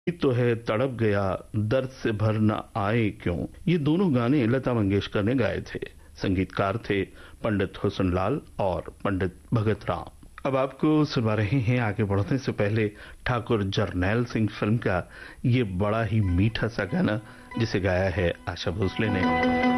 तो है तड़प गया दर्द से भर न आए क्यों, ये दोनों गाने लता मंगेशकर ने गाए थे। संगीतकार थे पंडित हुसन लाल और पंडित भगत राम। अब आपको सुनवा रहे हैं, आगे बढ़ने से पहले, ठाकुर जरनैल सिंह फिल्म का ये बड़ा ही मीठा सा गाना जिसे गाया है आशा भोसले ने।